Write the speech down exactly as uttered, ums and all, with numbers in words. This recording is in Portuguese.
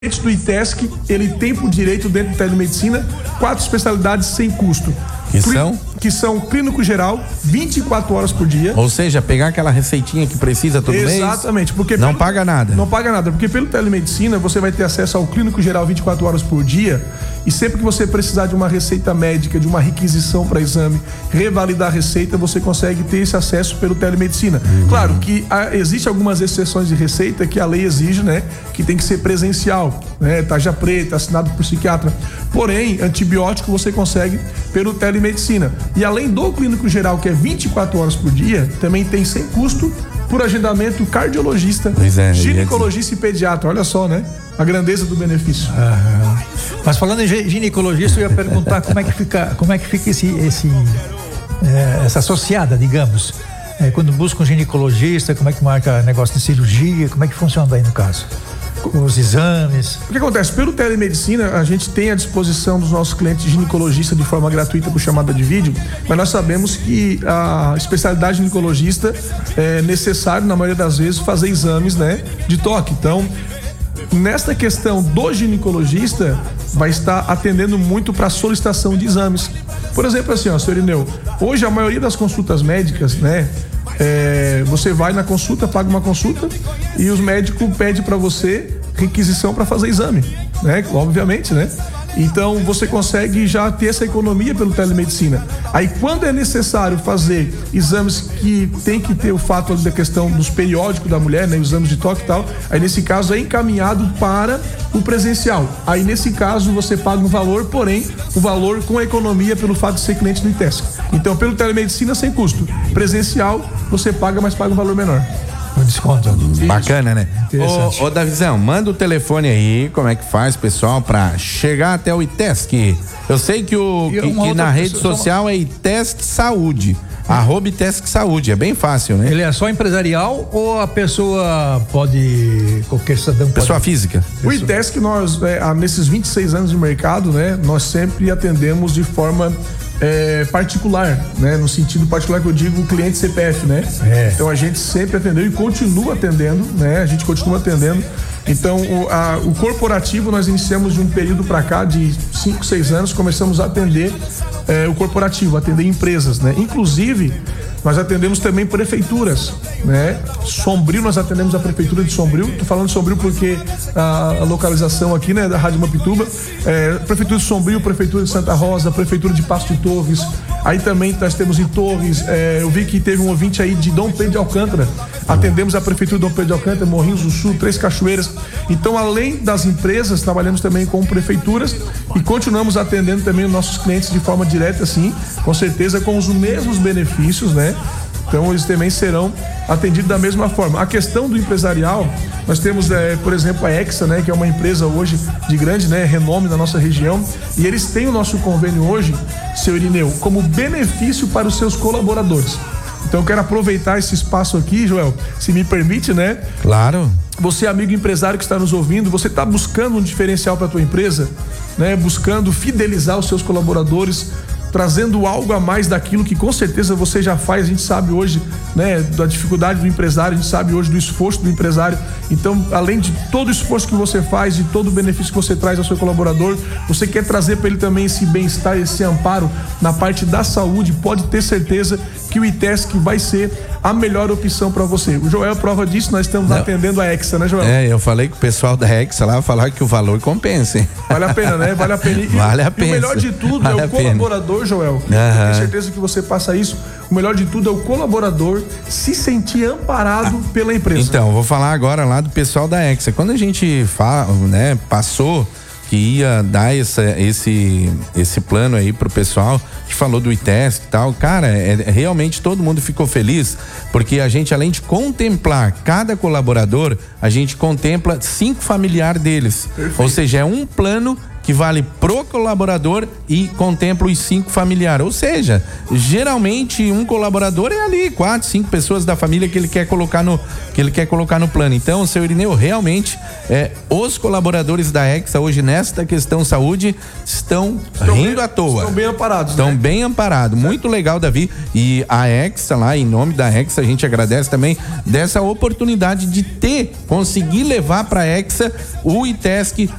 do ITESC, ele tem por direito dentro da telemedicina quatro especialidades sem custo. Que são? Que são clínico geral, vinte e quatro horas por dia. Ou seja, pegar aquela receitinha que precisa todo mês. Exatamente. Porque não pelo, paga nada. Não paga nada, porque pelo telemedicina você vai ter acesso ao clínico geral vinte e quatro horas por dia, e sempre que você precisar de uma receita médica, de uma requisição para exame, revalidar a receita, você consegue ter esse acesso pelo telemedicina. Uhum. Claro que há, existe algumas exceções de receita que a lei exige, né? Que tem que ser presencial, né? Tarja preta, assinado por psiquiatra. Porém, antibiótico você consegue pelo telemedicina. E além do clínico geral, que é vinte e quatro horas por dia, também tem sem custo por agendamento cardiologista, é, ginecologista e pediatra. Olha só, né? A grandeza do benefício. Ah, mas falando em ginecologista, eu ia perguntar como é que fica, como é que fica esse, esse, é, essa associada, digamos. É, quando busca um ginecologista, como é que marca negócio de cirurgia, como é que funciona aí no caso? Os exames. O que acontece? Pelo telemedicina, a gente tem à disposição dos nossos clientes ginecologistas de forma gratuita por chamada de vídeo, mas nós sabemos que a especialidade ginecologista é necessário, na maioria das vezes, fazer exames, né, de toque. Então, nesta questão do ginecologista, vai estar atendendo muito para solicitação de exames. Por exemplo, assim, ó, senhor Irineu, hoje a maioria das consultas médicas, né, É, você vai na consulta, paga uma consulta e os médicos pedem para você requisição para fazer exame, né? Obviamente, né? Então você consegue já ter essa economia pelo telemedicina. Aí quando é necessário fazer exames que tem que ter o fato da questão dos periódicos da mulher, né? Exames de toque e tal, aí nesse caso é encaminhado para o presencial. Aí nesse caso você paga um valor, porém o valor com economia pelo fato de ser cliente do ITESC. Então pelo telemedicina sem custo. Presencial você paga, mas paga um valor menor. Um desconto. Bacana, né? Ô, ô Davizão, manda o telefone aí, como é que faz, pessoal, pra chegar até o ITESC. Eu sei que, o, que, que na rede pessoa, social é ITESC Saúde. Arroba ITESC Saúde, é bem fácil, né? Ele é só empresarial ou a pessoa pode, qualquer cidadão pode... Pessoa física. O ITESC, nós, é, nesses vinte e seis anos de mercado, né, nós sempre atendemos de forma é, particular, né? No sentido particular que eu digo, o cliente C P F, né? É. Então a gente sempre atendeu e continua atendendo, né? A gente continua atendendo. Então o, a, o corporativo nós iniciamos de um período para cá, de cinco, seis anos, começamos a atender é, o corporativo, atender empresas, né? Inclusive, nós atendemos também prefeituras, né? Sombrio, nós atendemos a prefeitura de Sombrio. Tô falando de Sombrio porque a, a localização aqui, né, da Rádio Mapituba, é, prefeitura de Sombrio, prefeitura de Santa Rosa, prefeitura de Pasto de Torres. Aí também nós temos em Torres, é, eu vi que teve um ouvinte aí de Dom Pedro de Alcântara. Atendemos a prefeitura de Dom Pedro de Alcântara, Morrinhos do Sul, Três Cachoeiras. Então, além das empresas, trabalhamos também com prefeituras e continuamos atendendo também os nossos clientes de forma direta, sim, com certeza com os mesmos benefícios, né? Então eles também serão atendidos da mesma forma. A questão do empresarial, nós temos, é, por exemplo, a Hexa, né, que é uma empresa hoje de grande, né, renome na nossa região, e eles têm o nosso convênio hoje, seu Irineu, como benefício para os seus colaboradores. Então eu quero aproveitar esse espaço aqui, Joel, se me permite, né? Claro. Você, amigo empresário que está nos ouvindo, você está buscando um diferencial para a tua empresa, né? Buscando fidelizar os seus colaboradores, trazendo algo a mais daquilo que com certeza você já faz. A gente sabe hoje, né, da dificuldade do empresário, a gente sabe hoje do esforço do empresário. Então, além de todo o esforço que você faz, de todo o benefício que você traz ao seu colaborador, você quer trazer para ele também esse bem-estar, esse amparo na parte da saúde. Pode ter certeza que o ITESC vai ser a melhor opção para você. O Joel é prova disso, nós estamos Não. atendendo a Hexa, né, Joel? É, eu falei com o pessoal da Hexa lá, falar que o valor compensa, hein? Vale a pena, né? Vale a pena. E, vale a pena. E o melhor de tudo vale é o colaborador, Joel. Uhum. Eu tenho certeza que você passa isso. O melhor de tudo é o colaborador se sentir amparado ah, pela empresa. Então, vou falar agora lá do pessoal da Hexa. Quando a gente fala, né, passou que ia dar essa, esse, esse plano aí pro pessoal, que falou do ITESC e tal, cara, é, é, realmente todo mundo ficou feliz, porque a gente, além de contemplar cada colaborador, a gente contempla cinco familiares deles. Perfeito. Ou seja, é um plano que vale pro colaborador e contempla os cinco familiares. Ou seja, geralmente um colaborador é ali quatro, cinco pessoas da família que ele quer colocar no que ele quer colocar no plano. Então, seu Irineu, realmente é, os colaboradores da Hexa hoje nesta questão saúde estão, estão rindo bem, à toa. Estão bem amparados. Estão né? bem amparados. Muito legal, Davi. E a Hexa lá, em nome da Hexa, a gente agradece também dessa oportunidade de ter, conseguir levar para a Hexa o ITESC